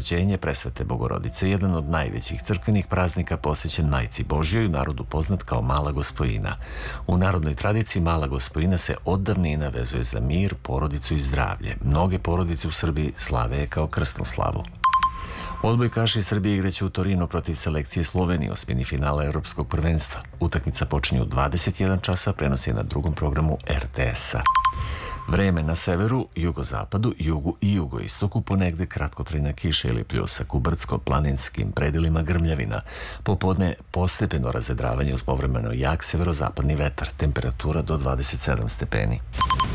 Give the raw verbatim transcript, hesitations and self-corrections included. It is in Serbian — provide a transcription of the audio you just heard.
rođenje Presvete Bogorodice, jedan od najvećih crkvenih praznika posvećen Majci Božjoj, u narodu poznat kao Mala Gospojina. U narodnoj tradiciji Mala Gospojina se od davnina vezuje za mir, porodicu i zdravlje. Mnoge porodice u Srbiji slave je kao krsnu slavu. Odbojkaši Srbije igraće u Torinu protiv selekcije Slovenije, osmini finala Evropskog prvenstva. Utakmica počinje u dvadeset jedan časa, prenosi je na drugom programu er te esa. Vreme na severu, jugozapadu, jugu i jugoistoku, ponegde kratkotrajna kiša ili pljusak, u brdsko-planinskim predelima grmljavina. Popodne postepeno razvedravanje uz povremeno jak severozapadni vetar, temperatura do dvadeset sedam stepeni.